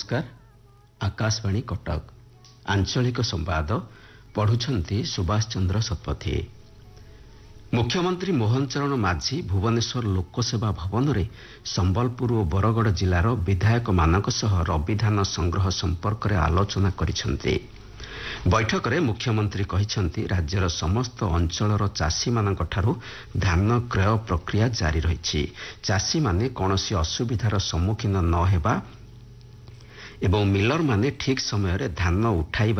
नमस्कार आकाशवाणी कटक आंचलिक संवाद पढ़ुछंती सुभाष चंद्र शतपथी। मुख्यमंत्री मोहन चरण माझी भुवनेश्वर लोकसेवा भवन में संबलपुर और बरगड़ जिलार विधायक मानक सह रविधान संग्रह संपर्क में आलोचना करिसेंती। बैठक में मुख्यमंत्री कहिसेंती राज्यर समस्त अंचलर चाषी मानक ठारू धान क्रय प्रक्रिया जारी रही। चाषी माने कौनसी असुविधार सम्मुखीन न हेबा एवं मिलर माने ठीक समय धान उठाइबा